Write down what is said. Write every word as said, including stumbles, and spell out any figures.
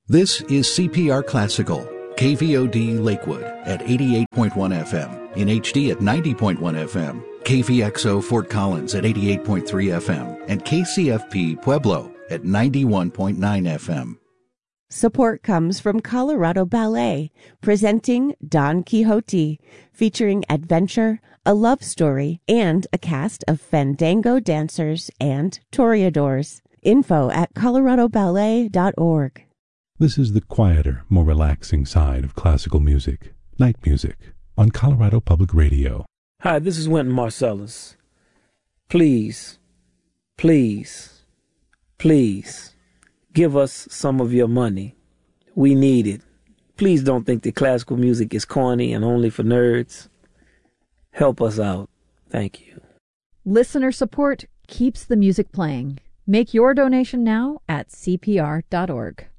This is C P R Classical, K V O D Lakewood at eighty-eight point one F M, in H D at ninety point one F M, K V X O Fort Collins at eighty-eight point three F M, and K C F P Pueblo at ninety-one point nine F M. Support comes from Colorado Ballet, presenting Don Quixote, featuring adventure, a love story, and a cast of fandango dancers and toreadors. Info at colorado ballet dot org. This is the quieter, more relaxing side of classical music, night music, on Colorado Public Radio. Hi, this is Wynton Marsalis. Please, please, please, give us some of your money. We need it. Please don't think that classical music is corny and only for nerds. Help us out. Thank you. Listener support keeps the music playing. Make your donation now at C P R dot org.